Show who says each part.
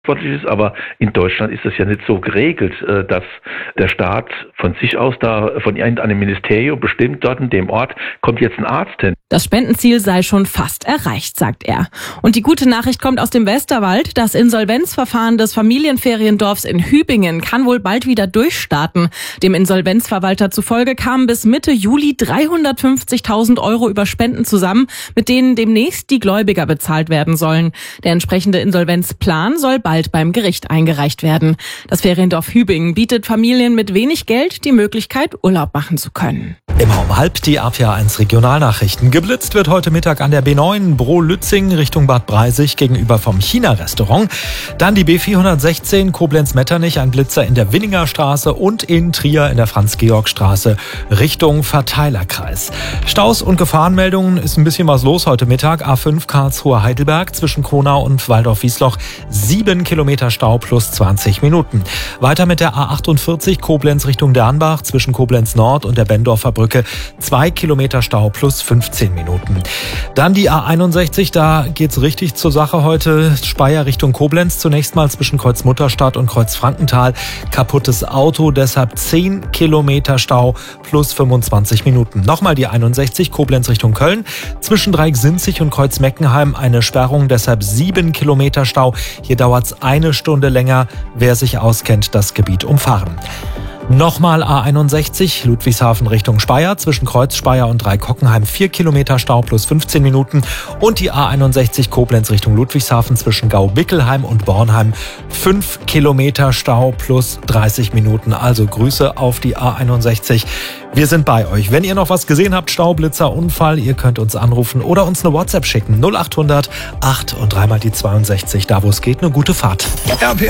Speaker 1: ist, aber in Deutschland ist das ja nicht so geregelt, dass der Staat von sich aus da von irgendeinem Ministerium bestimmt, dort in dem Ort kommt jetzt ein Arzt hin.
Speaker 2: Das Spendenziel sei schon fast erreicht, sagt er. Und die gute Nachricht kommt aus dem Westerwald. Das Insolvenzverfahren des Familienferiendorfs in Hübingen kann wohl bald wieder durchstarten. Dem Insolvenzverwalter zufolge kamen bis Mitte Juli 350.000 € über Spenden zusammen, mit denen demnächst die Gläubiger bezahlt werden sollen. Der entsprechende Insolvenzplan soll bald beim Gericht eingereicht werden. Das Feriendorf Hübingen bietet Familien mit wenig Geld die Möglichkeit, Urlaub machen zu können.
Speaker 3: Immer um 12:30 die RPA1 Regionalnachrichten. Geblitzt wird heute Mittag an der B9 Brohl-Lützing Richtung Bad Breisig gegenüber vom China-Restaurant. Dann die B416 Koblenz-Metternich, ein Blitzer in der Winningerstraße und in Trier in der Franz-Georg-Straße Richtung Verteilerkreis. Staus und Gefahrenmeldungen, ist ein bisschen was los heute Mittag. A5 Karlsruhe-Heidelberg zwischen Kronau und Waldorf-Wiesloch 7 Kilometer Stau plus 20 Minuten. Weiter mit der A48 Koblenz Richtung Dernbach zwischen Koblenz Nord und der Bendorfer Brücke 2 Kilometer Stau plus 15 Minuten. Dann die A61, da geht's richtig zur Sache heute. Speyer Richtung Koblenz, zunächst mal zwischen Kreuz Mutterstadt und Kreuz Frankenthal. Kaputtes Auto, deshalb 10 Kilometer Stau plus 25 Minuten. Nochmal die 61 Koblenz Richtung Köln. Zwischen Dreieck-Sinzig und Kreuz Meckenheim eine Sperrung, deshalb 7 Kilometer Stau. Hier dauert's eine Stunde länger. Wer sich auskennt, das Gebiet umfahren. Nochmal A61 Ludwigshafen Richtung Speyer zwischen Kreuz Speyer und Dreikockenheim 4 Kilometer Stau plus 15 Minuten und die A61 Koblenz Richtung Ludwigshafen zwischen Gau-Bickelheim und Bornheim 5 Kilometer Stau plus 30 Minuten. Also Grüße auf die A61. Wir sind bei euch. Wenn ihr noch was gesehen habt, Staublitzer, Unfall, ihr könnt uns anrufen oder uns eine WhatsApp schicken. 0800 8 und 3 mal die 62. Da wo es geht, eine gute Fahrt.
Speaker 4: RPA